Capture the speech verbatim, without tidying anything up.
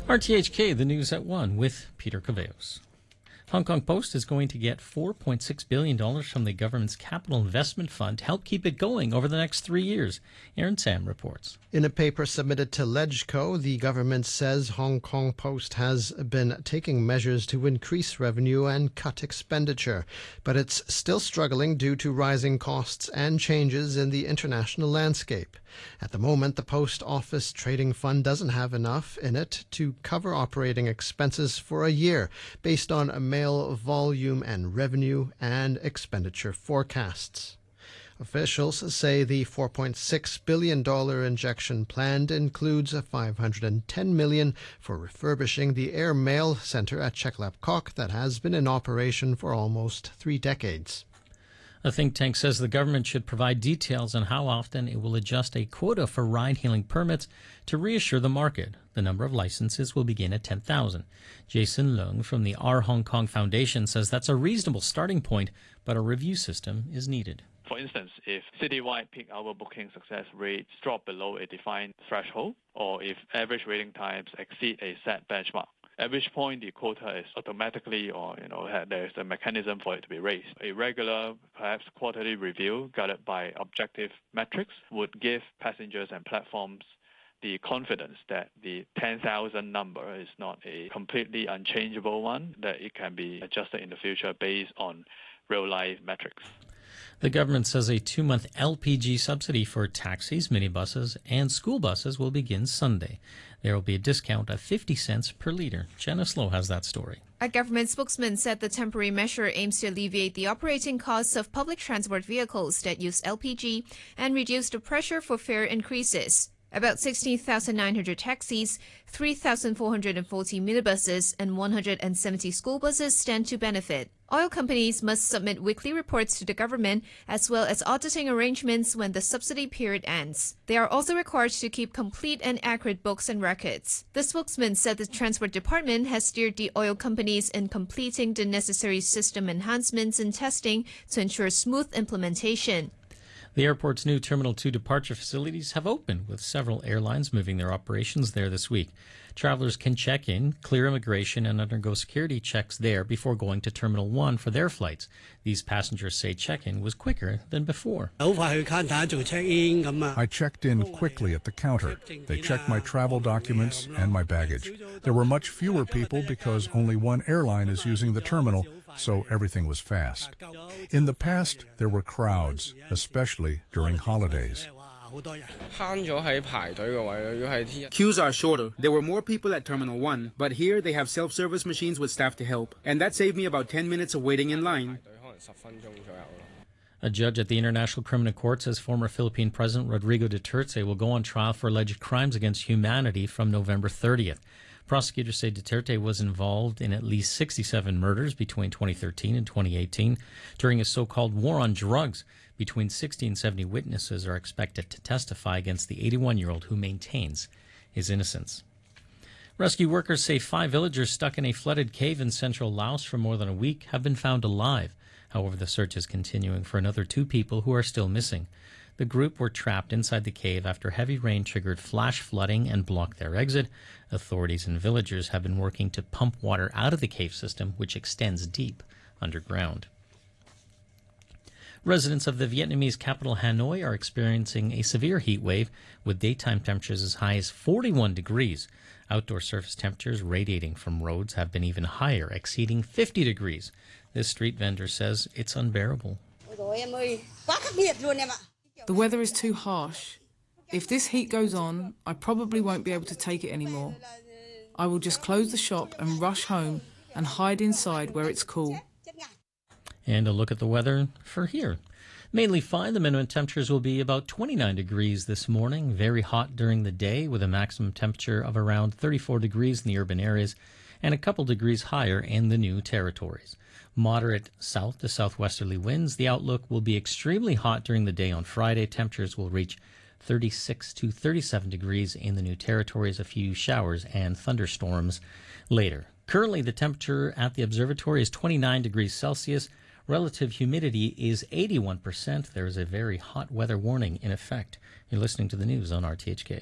R T H K, the news at one with Peter Caveos. Hong Kong Post is going to get four point six billion dollars from the government's Capital Investment Fund to help keep it going over the next three years. Aaron Sam reports. In a paper submitted to LegCo, the government says Hong Kong Post has been taking measures to increase revenue and cut expenditure, but it's still struggling due to rising costs and changes in the international landscape. At the moment, the Post Office Trading Fund doesn't have enough in it to cover operating expenses for a year, based on a mail volume and revenue and expenditure forecasts. Officials say the four point six billion dollars injection planned includes five hundred ten million dollars for refurbishing the Air Mail Centre at Chek Lap Kok that has been in operation for almost three decades. A think tank says the government should provide details on how often it will adjust a quota for ride-hailing permits to reassure the market. The number of licenses will begin at ten thousand. Jason Leung from the R Hong Kong Foundation says that's a reasonable starting point, but a review system is needed. For instance, if citywide peak hour booking success rates drop below a defined threshold, or if average waiting times exceed a set benchmark, at which point the quota is automatically, or you know, there's a mechanism for it to be raised. A regular, perhaps quarterly review guided by objective metrics would give passengers and platforms the confidence that the ten thousand number is not a completely unchangeable one, that it can be adjusted in the future based on real-life metrics. The government says a two-month L P G subsidy for taxis, minibuses, and school buses will begin Sunday. There will be a discount of fifty cents per litre. Jenna Slow has that story. A government spokesman said the temporary measure aims to alleviate the operating costs of public transport vehicles that use L P G and reduce the pressure for fare increases. About sixteen thousand nine hundred taxis, three thousand four hundred forty minibuses, and one hundred seventy school buses stand to benefit. Oil companies must submit weekly reports to the government, as well as auditing arrangements when the subsidy period ends. They are also required to keep complete and accurate books and records. The spokesman said the Transport Department has steered the oil companies in completing the necessary system enhancements and testing to ensure smooth implementation. The airport's new Terminal two departure facilities have opened, with several airlines moving their operations there this week. Travelers can check in, clear immigration, and undergo security checks there before going to Terminal one for their flights. These passengers say check-in was quicker than before. I checked in quickly at the counter. They checked my travel documents and my baggage. There were much fewer people because only one airline is using the terminal, so everything was fast. In the past, there were crowds, especially during holidays. Queues are shorter. There were more people at Terminal one, but here they have self-service machines with staff to help. And that saved me about ten minutes of waiting in line. A judge at the International Criminal Court says former Philippine President Rodrigo Duterte will go on trial for alleged crimes against humanity from November thirtieth. Prosecutors say Duterte was involved in at least sixty-seven murders between twenty thirteen and twenty eighteen. During a so-called war on drugs, between sixty and seventy witnesses are expected to testify against the eighty-one-year-old who maintains his innocence. Rescue workers say five villagers stuck in a flooded cave in central Laos for more than a week have been found alive. However, the search is continuing for another two people who are still missing. The group were trapped inside the cave after heavy rain triggered flash flooding and blocked their exit. Authorities and villagers have been working to pump water out of the cave system, which extends deep underground. Residents of the Vietnamese capital Hanoi are experiencing a severe heat wave with daytime temperatures as high as forty-one degrees. Outdoor surface temperatures radiating from roads have been even higher, exceeding fifty degrees. This street vendor says it's unbearable. The weather is too harsh. If this heat goes on, I probably won't be able to take it anymore. I will just close the shop and rush home and hide inside where it's cool. And a look at the weather for here. Mainly fine. The minimum temperatures will be about twenty-nine degrees this morning. Very hot during the day with a maximum temperature of around thirty-four degrees in the urban areas and a couple degrees higher in the new territories. Moderate south to southwesterly winds. The outlook will be extremely hot during the day on Friday. Temperatures will reach thirty-six to thirty-seven degrees in the new territories. A few showers and thunderstorms later. Currently, the temperature at the observatory is twenty-nine degrees Celsius. Relative humidity is eighty-one percent. There is a very hot weather warning in effect. You're listening to the news on R T H K.